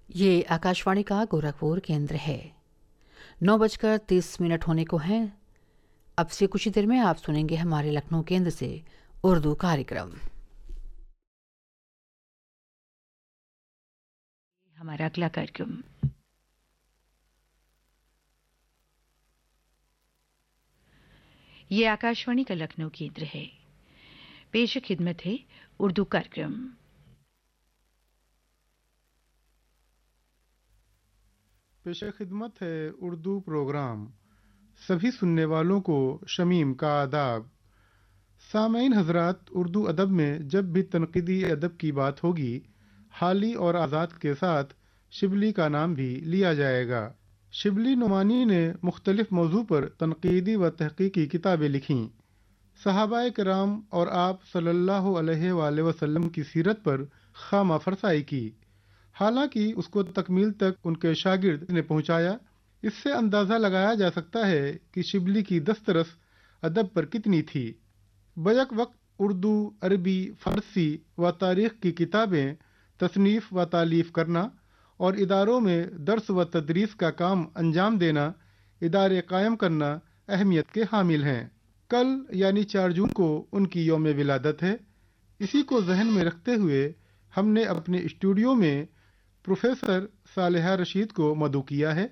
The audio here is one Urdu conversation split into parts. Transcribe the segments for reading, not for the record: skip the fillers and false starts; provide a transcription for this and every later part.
ये आकाशवाणी का गोरखपुर केंद्र है। 9:30 होने को हैं। अब से कुछ ही देर में आप सुनेंगे हमारे लखनऊ केंद्र से उर्दू कार्यक्रम। हमारा अगला कार्यक्रम ये आकाशवाणी का लखनऊ केंद्र है। पेश खिदमत है उर्दू कार्यक्रम। पेश खिदमत है उर्दू प्रोग्राम। सभी सुनने वालों को शमीम का आदाब। सामईन हजरात, उर्दू अदब में जब भी तनकीदी अदब की बात होगी, हाली और आज़ाद के साथ शिबली का नाम भी लिया जाएगा। शिबली नुमानी ने मुख्तलिफ मौजू पर तनकीदी व तहकीकी किताबें लिखीं। सहाबाए किराम और आप सल्लल्लाहु अलैहि वसल्लम की सीरत पर खामा फरसाई की। हालांकि उसको तकमील तक उनके शागिर्द ने पहुंचाया। इससे अंदाज़ा लगाया जा सकता है कि शिबली की दस्तरस अदब पर कितनी थी। बैक वक्त उर्दू, अरबी, फ़ारसी व तारीख़ की किताबें तसनीफ़ व तालीफ़ करना और इदारों में दर्स व तदरीस का काम अंजाम देना, इदारे कायम करना अहमियत के हामिल हैं। कल यानी 4 जून को उनकी यौम विलादत है। इसी को जहन में रखते हुए हमने अपने स्टूडियो में प्रोफेसर सालेहा रशीद को मदऊ किया है।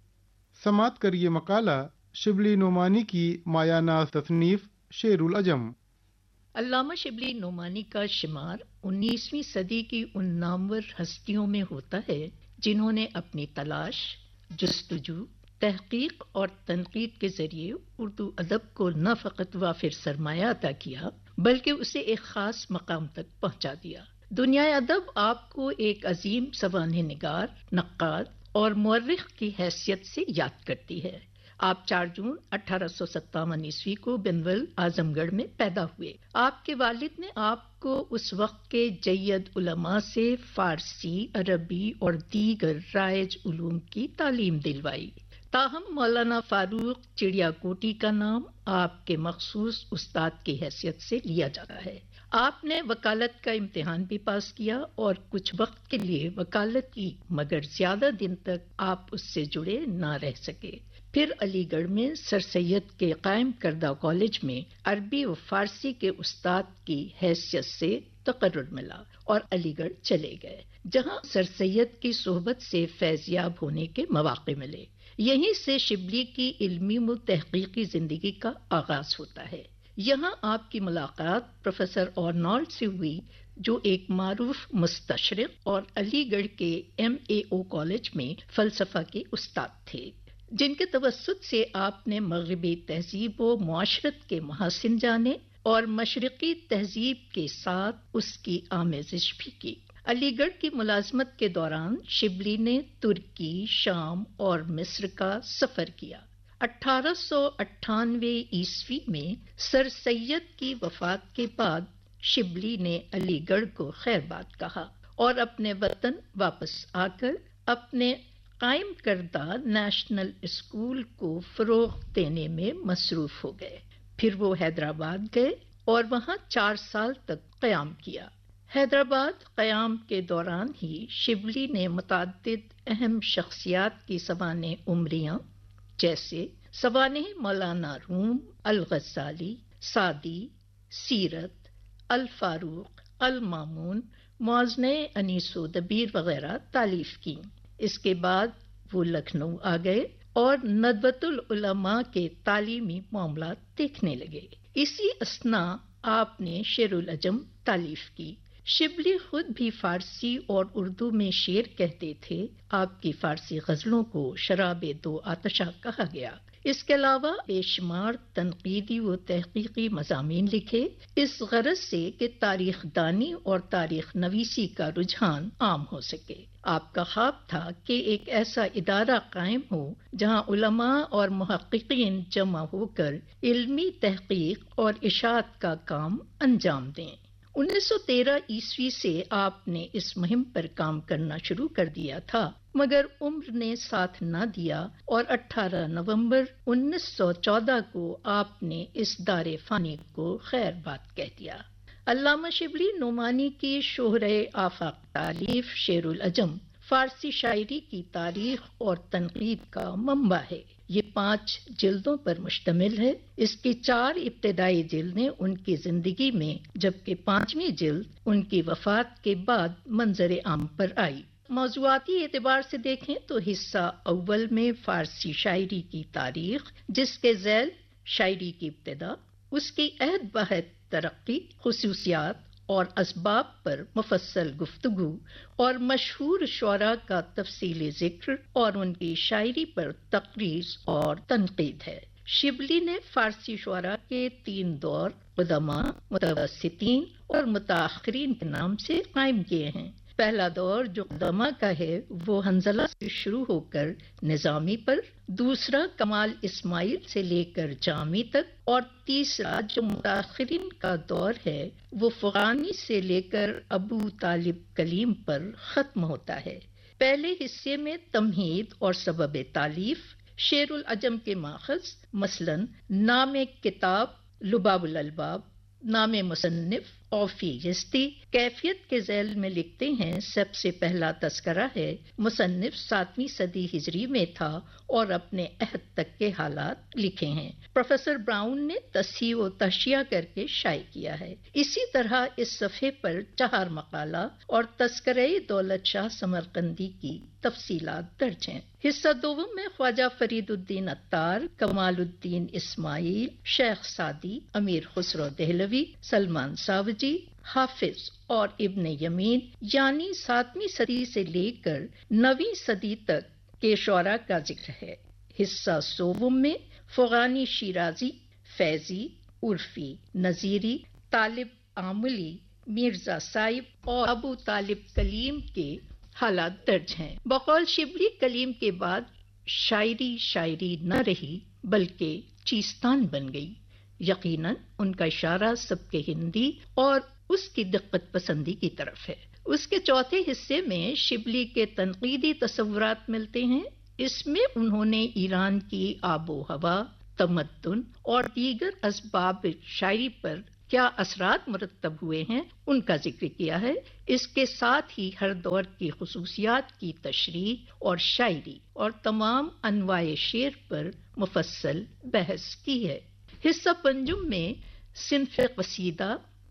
समात करिए मकाला शिबली नोमानी की मायानाज़ तसनीफ़ शेरुल अजम। अल्लामा शिबली नोमानी का शुमार 19वीं सदी की उन नामवर हस्तियों में होता है जिन्होंने अपनी तलाश, जुस्तजू, तहकीक और तनकीद के जरिए उर्दू अदब को न फ़कत वाफिर सरमाया अता किया, बल्कि उसे एक ख़ास मकाम तक पहुंचा दिया। दुनिया अदब आपको एक अजीम सवाने निगार, नक्काद और मुअर्रिख की हैसियत से याद करती है। आप 4 जून 1857 ईस्वी को बिनवल आजमगढ़ में पैदा हुए। आपके वालिद ने आपको उस वक्त के जय्यद उलमा से फारसी, अरबी और दीगर राइज उलूम की तालीम दिलवाई। ताहम मौलाना फारूक चिड़ियाकोटी का नाम आपके मखसूस उस्ताद की हैसियत से लिया जाता है। आपने वकालत का इम्तिहान भी पास किया और कुछ वक्त के लिए वकालत की, मगर ज्यादा दिन तक आप उससे जुड़े ना रह सके। फिर अलीगढ़ में सर सैयद के कायम करदा कॉलेज में अरबी व फारसी के उस्ताद की हैसियत से तकर्रुर मिला और अलीगढ़ चले गए, जहां सर सैयद की सोहबत से फैज़याब होने के मौके मिले। यहीं से शिबली की इल्मी व तहकीकी जिंदगी का आगाज होता है। यहाँ आपकी मुलाकात प्रोफेसर ऑर्नोल्ड से हुई, जो एक मारूफ मुस्तशरिक और अलीगढ़ के MAO कॉलेज में फलसफा के उस्ताद थे, जिनके तवस्सुत से आपने मगरिबी तहजीब व मुआशरत के महासिन जाने और मशरिकी तहजीब के साथ उसकी आमेजिश भी की। अलीगढ़ की मुलाजमत के दौरान शिबली ने तुर्की, शाम और मिस्र का सफर किया। 1898 ईस्वी में सर सैयद की वफात के बाद शिबली ने अलीगढ़ को खैरबाद कहा और अपने वतन वापस आकर अपने कायम करदा नेशनल स्कूल को फरोग देने में मसरूफ हो गए। फिर वो हैदराबाद गए और वहां 4 साल तक क़याम किया। हैदराबाद क़याम के दौरान ही शिबली ने मुतअद्दिद अहम शख्सियात की सवाने उमरियां, जैसे सवाने मौलाना रूम, अल-गज़ाली, सादी, सीरत, अल-फारूक, अल-मामून, मुआज़ने अनीसो दबीर वगैरह तालीफ की। इसके बाद वो लखनऊ आ गए और नदवतुल उलमा के तालीमी मामलात देखने लगे। इसी असना आपने शेरुल अजम तालीफ की। शिबली खुद भी फारसी और उर्दू में शेर कहते थे। आपकी फारसी गजलों को शराबे दो आतशा कहा गया। इसके अलावा बेशुमार तनकीदी व तहकीकी मज़ामीन लिखे, इस गरज से कि तारीख दानी और तारीख नवीसी का रुझान आम हो सके। आपका ख्वाब था कि एक ऐसा इदारा कायम हो जहां उलमा और मुहक्किकीन जमा होकर इल्मी तहकीक और इशाअत का काम अंजाम दें। 1913 ईस्वी से आपने इस मुहिम पर काम करना शुरू कर दिया था, मगर उम्र ने साथ न दिया और 18 नवंबर 1914 को आपने इस दारे फानी को खैरबाद कह दिया। अल्लामा शिबली नोमानी की शोहरे आफाक तालीफ शेरुल अजम فارسی شاعری کی تاریخ اور تنقید کا منبع ہے۔ یہ 5 جلدوں پر مشتمل ہے۔ اس کی 4 ابتدائی جلدیں ان کی زندگی میں، جبکہ 5ویں جلد ان کی وفات کے بعد منظر عام پر آئی۔ موضوعاتی اعتبار سے دیکھیں تو حصہ اول میں فارسی شاعری کی تاریخ، جس کے ذیل شاعری کی ابتدا، اس کی عہد بہد ترقی، خصوصیات اور اسباب پر مفصل گفتگو اور مشہور شعراء کا تفصیلی ذکر اور ان کی شاعری پر تقریر اور تنقید ہے۔ شبلی نے فارسی شعراء کے 3 دور، قدماء، متوسطین اور متاخرین کے نام سے قائم کیے ہیں۔ پہلا دور جو قدماء کا ہے وہ حنظلہ سے شروع ہو کر نظامی پر، دوسرا کمال اسماعیل سے لے کر جامی تک، اور تیسرا جو متاخرین کا دور ہے وہ فغانی سے لے کر ابو طالب کلیم پر ختم ہوتا ہے۔ پہلے حصے میں تمہید اور سبب تالیف، شعر العجم کے ماخذ، مثلاً نام کتاب لباب الالباب، نام مصنف اوفی یزدی، کیفیت کے ذیل میں لکھتے ہیں سب سے پہلا تذکرہ ہے، مصنف 7ویں صدی ہجری میں تھا اور اپنے عہد تک کے حالات لکھے ہیں۔ پروفیسر براؤن نے تصحیح و تحشیہ کر کے شائع کیا ہے۔ اسی طرح اس صفحے پر 4 مقالہ اور تذکرہ دولت شاہ سمرقندی کی تفصیلات درج ہیں۔ حصہ دوم میں خواجہ فرید الدین عطار، کمال الدین اسماعیل، شیخ سعدی، امیر خسرو دہلوی، سلمان ساوجی، حافظ اور ابن یمین، یعنی 7ویں صدی سے لے کر 9ویں صدی تک کے شعراء کا ذکر ہے۔ حصہ سوم میں فغانی شیرازی، فیضی، عرفی، نظیری، طالب عاملی، مرزا صاحب اور ابو طالب کلیم کے حالات درج ہیں۔ بقول شبلی کلیم کے بعد شاعری نہ رہی بلکہ چیستان بن گئی۔ یقیناً ان کا اشارہ سب کے ہندی اور اس کی دقت پسندی کی طرف ہے۔ اس کے چوتھے حصے میں شبلی کے تنقیدی تصورات ملتے ہیں۔ اس میں انہوں نے ایران کی آب و ہوا، تمدن اور دیگر اسباب شاعری پر کیا اثرات مرتب ہوئے ہیں ان کا ذکر کیا ہے۔ اس کے ساتھ ہی ہر دور کی خصوصیات کی تشریح اور شاعری اور تمام انواع شعر پر مفصل بحث کی ہے۔ حصہ پنجم میں صنف قصیدہ،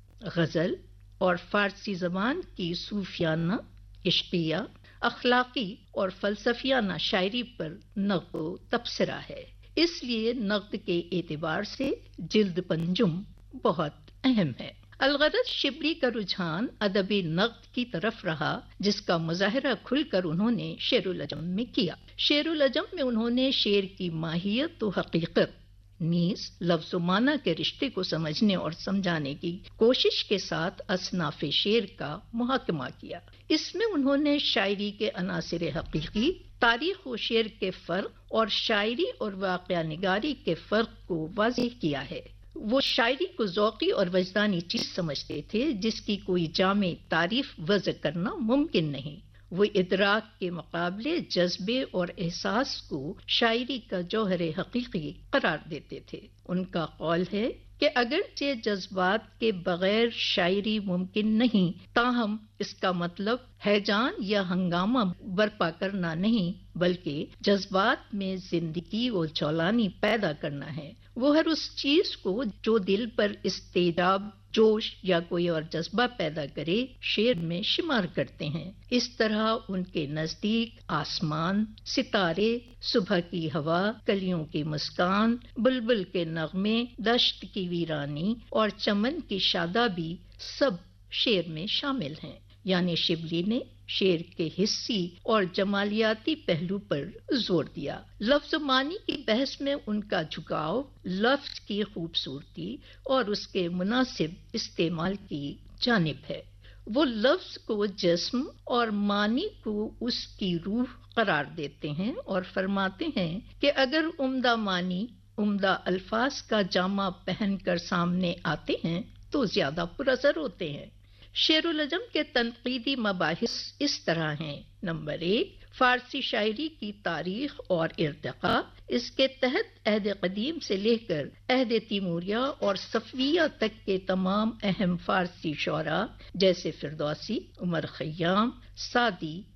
غزل اور فارسی زبان کی صوفیانہ، عشقیہ، اخلاقی اور فلسفیانہ شاعری پر نقد و تبصرہ ہے۔ اس لیے نقد کے اعتبار سے جلد پنجم بہت اہم ہے۔ الغرض شبلی کا رجحان ادبی نقد کی طرف رہا، جس کا مظاہرہ کھل کر انہوں نے شعر العجم میں کیا۔ شعر العجم میں انہوں نے شعر کی ماہیت و حقیقت نیز لفظ و معنی کے رشتے کو سمجھنے اور سمجھانے کی کوشش کے ساتھ اصناف شعر کا محاکمہ کیا۔ اس میں انہوں نے شاعری کے عناصر حقیقی، تاریخ و شعر کے فرق اور شاعری اور واقعہ نگاری کے فرق کو واضح کیا ہے۔ وہ شاعری کو ذوقی اور وجدانی چیز سمجھتے تھے جس کی کوئی جامع تعریف وضع کرنا ممکن نہیں۔ وہ ادراک کے مقابلے جذبے اور احساس کو شاعری کا جوہر حقیقی قرار دیتے تھے۔ ان کا قول ہے کہ اگرچہ جذبات کے بغیر شاعری ممکن نہیں، تاہم اس کا مطلب ہیجان یا ہنگامہ برپا کرنا نہیں، بلکہ جذبات میں زندگی و جولانی پیدا کرنا ہے۔ وہ ہر اس چیز کو جو دل پر استعجاب، جوش یا کوئی اور جذبہ پیدا کرے شعر میں شمار کرتے ہیں۔ اس طرح ان کے نزدیک آسمان، ستارے، صبح کی ہوا، کلیوں کی مسکان، بلبل کے نغمے، دشت کی ویرانی اور چمن کی شادابی سب شعر میں شامل ہیں۔ یعنی شبلی نے شعر کے حسی اور جمالیاتی پہلو پر زور دیا۔ لفظ و معنی کی بحث میں ان کا جھکاؤ لفظ کی خوبصورتی اور اس کے مناسب استعمال کی جانب ہے۔ وہ لفظ کو جسم اور معنی کو اس کی روح قرار دیتے ہیں اور فرماتے ہیں کہ اگر عمدہ معنی عمدہ الفاظ کا جامہ پہن کر سامنے آتے ہیں تو زیادہ پر اثر ہوتے ہیں۔ شعر العجم کے تنقیدی مباحث اس طرح ہیں: نمبر 1، فارسی شاعری کی تاریخ اور ارتقاء۔ اس کے تحت عہد قدیم سے لے کر عہد تیموریہ اور صفویہ تک کے تمام اہم فارسی شعراء جیسے فردوسی، عمر خیام، سعدی،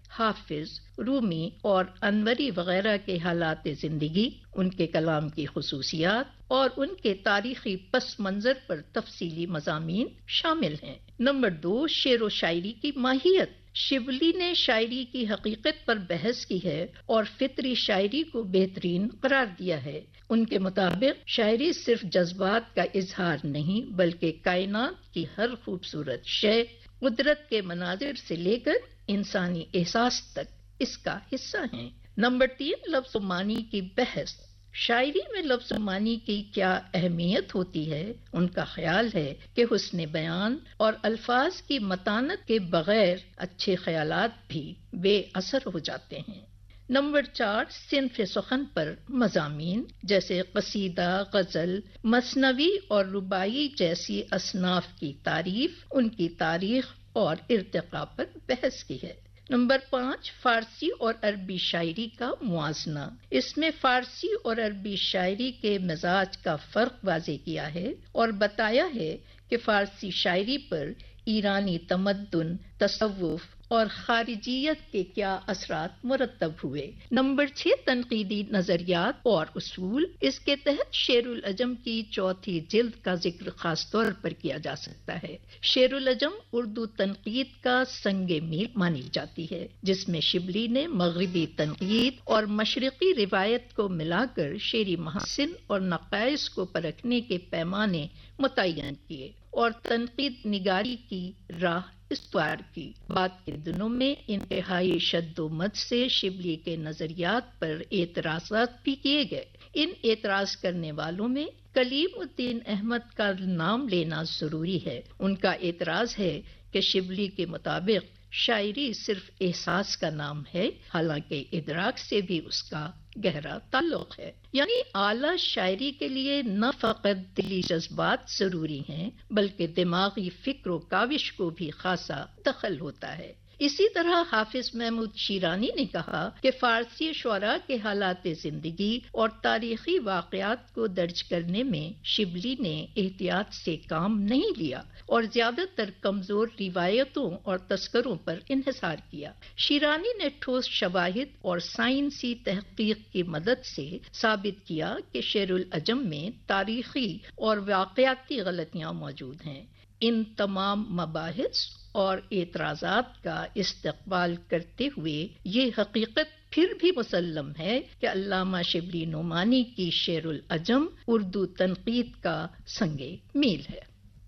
حافظ، رومی اور انوری وغیرہ کے حالات زندگی، ان کے کلام کی خصوصیات اور ان کے تاریخی پس منظر پر تفصیلی مضامین شامل ہیں۔ نمبر 2، شعر و شاعری کی ماہیت۔ شبلی نے شاعری کی حقیقت پر بحث کی ہے اور فطری شاعری کو بہترین قرار دیا ہے۔ ان کے مطابق شاعری صرف جذبات کا اظہار نہیں بلکہ کائنات کی ہر خوبصورت شے، قدرت کے مناظر سے لے کر انسانی احساس تک اس کا حصہ ہیں۔ نمبر 3، لفظ و معنی کی بحث۔ شاعری میں لفظ و معنی کی کیا اہمیت ہوتی ہے؟ ان کا خیال ہے کہ حسن بیان اور الفاظ کی متانت کے بغیر اچھے خیالات بھی بے اثر ہو جاتے ہیں۔ نمبر 4، صنف سخن پر مضامین جیسے قصیدہ، غزل، مثنوی اور رباعی جیسی اصناف کی تعریف، ان کی تاریخ اور ارتقاء پر بحث کی ہے۔ نمبر 5، فارسی اور عربی شاعری کا موازنہ۔ اس میں فارسی اور عربی شاعری کے مزاج کا فرق واضح کیا ہے اور بتایا ہے کہ فارسی شاعری پر ایرانی تمدن، تصوف اور خارجیت کے کیا اثرات مرتب ہوئے۔ نمبر 6، تنقیدی نظریات اور اصول۔ اس کے تحت شعر العجم کی چوتھی جلد کا ذکر خاص طور پر کیا جا سکتا ہے۔ شعر العجم اردو تنقید کا سنگ میل مانی جاتی ہے، جس میں شبلی نے مغربی تنقید اور مشرقی روایت کو ملا کر شعری محاسن اور نقائص کو پرکھنے کے پیمانے متعین کیے اور تنقید نگاری کی راہ استوار کی۔ بعد کے دنوں میں انتہائی شد و مد سے شبلی کے نظریات پر اعتراضات بھی کیے گئے۔ ان اعتراض کرنے والوں میں کلیم الدین احمد کا نام لینا ضروری ہے۔ ان کا اعتراض ہے کہ شبلی کے مطابق شاعری صرف احساس کا نام ہے، حالانکہ ادراک سے بھی اس کا گہرا تعلق ہے۔ یعنی اعلیٰ شاعری کے لیے نہ فقط دلی جذبات ضروری ہیں بلکہ دماغی فکر و کاوش کو بھی خاصا دخل ہوتا ہے۔ اسی طرح حافظ محمود شیرانی نے کہا کہ فارسی شعراء کے حالات زندگی اور تاریخی واقعات کو درج کرنے میں شبلی نے احتیاط سے کام نہیں لیا اور زیادہ تر کمزور روایتوں اور تذکروں پر انحصار کیا۔ شیرانی نے ٹھوس شواہد اور سائنسی تحقیق کی مدد سے ثابت کیا کہ شعر العجم میں تاریخی اور واقعاتی غلطیاں موجود ہیں۔ ان تمام مباحث اور اعتراضات کا استقبال کرتے ہوئے یہ حقیقت پھر بھی مسلم ہے کہ علامہ شبلی نعمانی کی شعر العجم اردو تنقید کا سنگ میل ہے۔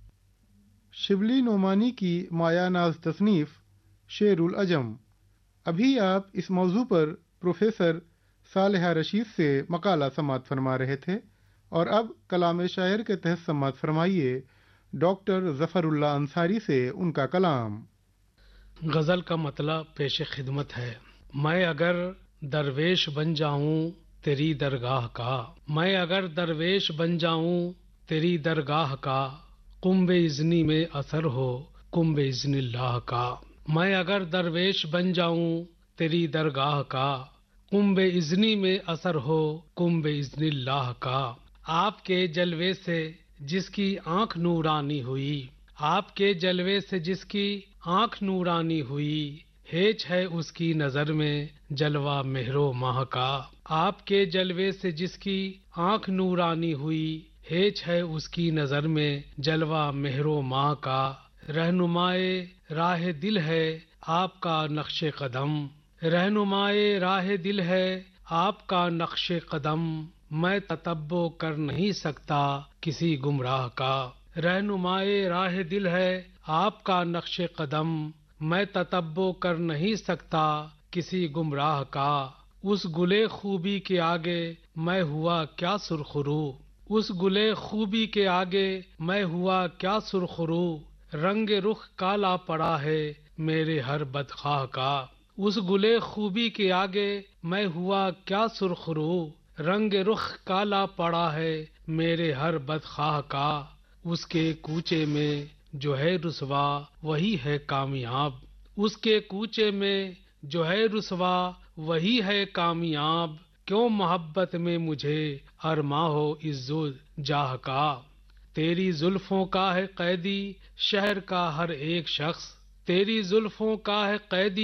شبلی نعمانی کی مایہ ناز تصنیف شعر العجم۔ ابھی آپ اس موضوع پر پروفیسر صالحہ رشید سے مقالہ سماعت فرما رہے تھے، اور اب کلام شاعر کے تحت سماعت فرمائیے ڈاکٹر ظفر اللہ انصاری سے ان کا کلام۔ غزل کا مطلب پیش خدمت ہے۔ میں اگر درویش بن جاؤں تیری درگاہ کا، میں اگر درویش بن جاؤں تیری درگاہ کا، قم بِإِذْنِ میں اثر ہو قم بِإِذْنِ اللہ کا۔ میں اگر درویش بن جاؤں تیری درگاہ کا، قم بِإِذْنِ میں اثر ہو قم بِإِذْنِ اللہ کا۔ آپ کے جلوے سے جس کی آنکھ نورانی ہوئی، آپ کے جلوے سے جس کی آنکھ نورانی ہوئی، ہیچ ہے اس کی نظر میں جلوہ مہر و ماہ کا۔ آپ کے جلوے سے جس کی آنکھ نورانی ہوئی، ہیچ ہے اس کی نظر میں جلوہ مہر و ماہ کا۔ رہنمائے راہ دل ہے آپ کا نقش قدم، رہنمائے راہ دل ہے آپ کا نقش قدم، میں تتبع کر نہیں سکتا کسی گمراہ کا۔ رہنمائے راہ دل ہے آپ کا نقش قدم، میں تتبع کر نہیں سکتا کسی گمراہ کا۔ اس گلے خوبی کے آگے میں ہوا کیا سرخرو، اس گلے خوبی کے آگے میں ہوا کیا سرخرو، رنگ رخ کالا پڑا ہے میرے ہر بدخواہ کا۔ اس گلے خوبی کے آگے میں ہوا کیا سرخرو، رنگ رخ کالا پڑا ہے میرے ہر بدخواہ کا۔ اس کے کوچے میں جو ہے رسوا وہی ہے کامیاب، اس کے کوچے میں جو ہے رسوا وہی ہے کامیاب، کیوں محبت میں مجھے ارماں ہو عز و جاہ کا۔ تیری زلفوں کا ہے قیدی شہر کا ہر ایک شخص، تیری زلفوں کا ہے قیدی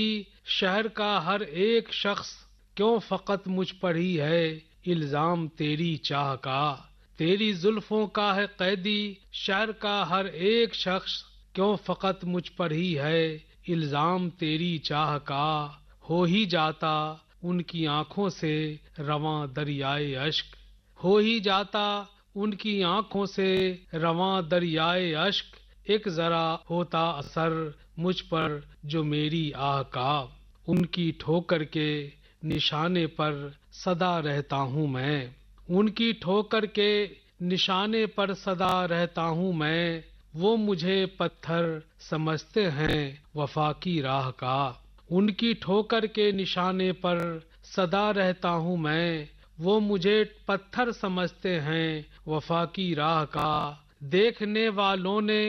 شہر کا ہر ایک شخص کیوں فقط مجھ پر ہی ہے الزام تیری چاہ کا، تیری زلفوں کا ہے قیدی شہر کا ہر ایک شخص، کیوں فقط مجھ پر ہی ہے الزام تیری چاہ کا، ہو ہی جاتا ان کی آنکھوں سے رواں دریائے اشک، ہو ہی جاتا ان کی آنکھوں سے رواں دریائے اشک، ایک ذرا ہوتا اثر مجھ پر جو میری آہ کا، ان کی ٹھوکر کے نشانے پر سدا رہتا ہوں میں، ان کی ٹھوکر کے نشانے پر سدا رہتا ہوں میں، وہ مجھے پتھر سمجھتے ہیں وفا کی راہ کا، ان کی ٹھوکر کے نشانے پر سدا رہتا ہوں میں، وہ مجھے پتھر سمجھتے ہیں وفا کی راہ کا، دیکھنے والوں نے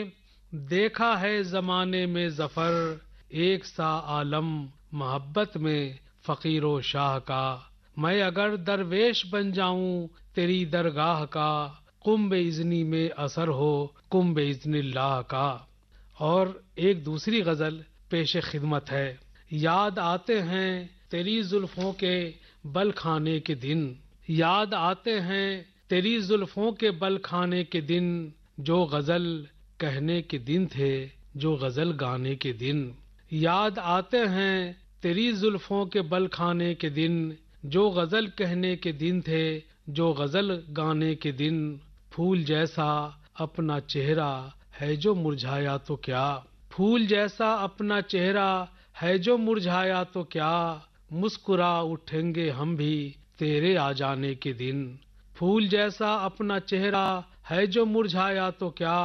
دیکھا ہے زمانے میں ظفر، ایک سا عالم محبت میں فقیر و شاہ کا، میں اگر درویش بن جاؤں تیری درگاہ کا، قم باذنی میں اثر ہو قم باذن اللہ کا۔ اور ایک دوسری غزل پیش خدمت ہے، یاد آتے ہیں تیری زلفوں کے بل کھانے کے دن، یاد آتے ہیں تیری زلفوں کے بل کھانے کے دن، جو غزل کہنے کے دن تھے جو غزل گانے کے دن، یاد آتے ہیں تیری زلفوں کے بل کھانے کے دن، جو غزل کہنے کے دن تھے جو غزل گانے کے دن، پھول جیسا اپنا چہرہ ہے جو مرجھایا تو کیا، پھول جیسا اپنا چہرہ ہے جو مرجھایا تو کیا، مسکرا اٹھیں گے ہم بھی تیرے آ جانے کے دن، پھول جیسا اپنا چہرہ ہے جو مرجھایا تو کیا،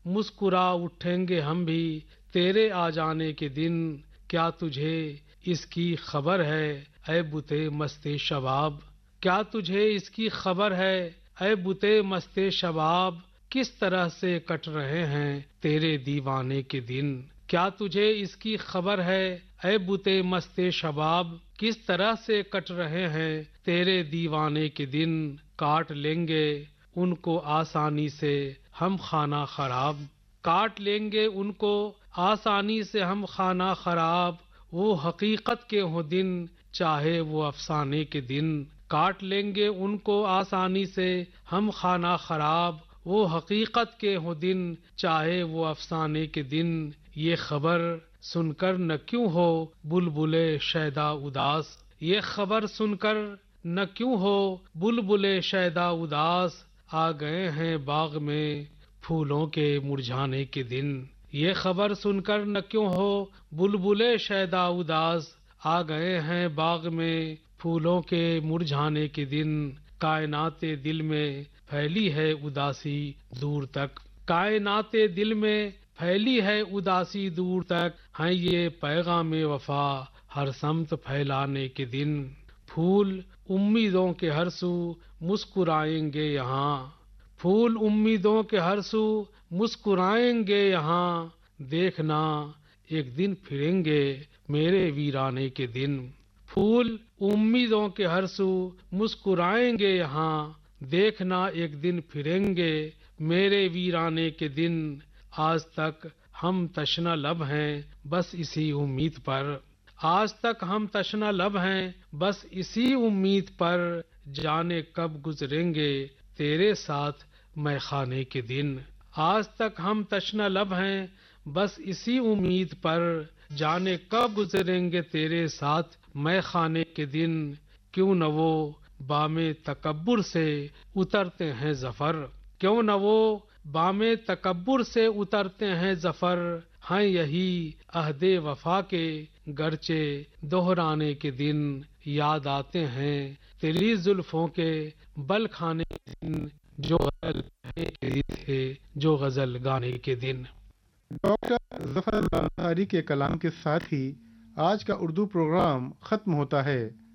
مسکرا اٹھیں گے ہم بھی تیرے آ جانے کے دن، کیا تجھے اس کی خبر ہے اے بتے مست شباب، کیا تجھے اس کی خبر ہے اے بتے مست شباب، کس طرح سے کٹ رہے ہیں تیرے دیوانے کے دن، کیا تجھے اس کی خبر ہے اے بتے مست شباب، کس طرح سے کٹ رہے ہیں تیرے دیوانے کے دن، کاٹ لیں گے ان کو آسانی سے ہم خانہ خراب، کاٹ لیں گے ان کو آسانی سے ہم خانہ خراب، وہ حقیقت کے ہوں دن چاہے وہ افسانے کے دن، کاٹ لیں گے ان کو آسانی سے ہم خانہ خراب، وہ حقیقت کے ہوں دن چاہے وہ افسانے کے دن، یہ خبر سن کر نہ کیوں ہو بلبل شیدا اداس، یہ خبر سن کر نہ کیوں ہو بلبل شیدا اداس، آ گئے ہیں باغ میں پھولوں کے مرجھانے کے دن، یہ خبر سن کر نہ کیوں ہو بلبل شیدا اداس، آ گئے ہیں باغ میں پھولوں کے مرجھانے کے دن، کائنات دل میں پھیلی ہے اداسی دور تک، کائنات دل میں پھیلی ہے اداسی دور تک، ہیں یہ پیغام وفا ہر سمت پھیلانے کے دن، پھول امیدوں کے ہر سو مسکرائیں گے یہاں، پھول امیدوں کے ہر سو مسکرائیں گے یہاں، دیکھنا ایک دن پھریں گے میرے ویرانے کے دن، پھول امیدوں کے ہر سو مسکرائیں گے یہاں، دیکھنا ایک دن پھریں گے میرے ویرانے کے دن، آج تک ہم تشنہ لب ہیں بس اسی امید پر، آج تک ہم تشنہ لب ہیں بس اسی امید پر، جانے کب گزریں گے تیرے ساتھ میں خانے کے دن، آج تک ہم تشنہ لب ہیں بس اسی امید پر، جانے کب گزریں گے تیرے ساتھ میں خانے کے دن، کیوں نہ وہ بام تکبر سے اترتے ہیں ظفر، کیوں نہ وہ بام تکبر سے اترتے ہیں ظفر، ہیں یہی عہد وفا کے گرچہ دہرانے کے دن، یاد آتے ہیں تیری زلفوں کے بل کھانے کے دن، جو غزل کہنے کے دن تھے جو غزل گانے کے دن۔ ڈاکٹر ظفر اللہ انصاری کے کلام کے ساتھ ہی آج کا اردو پروگرام ختم ہوتا ہے۔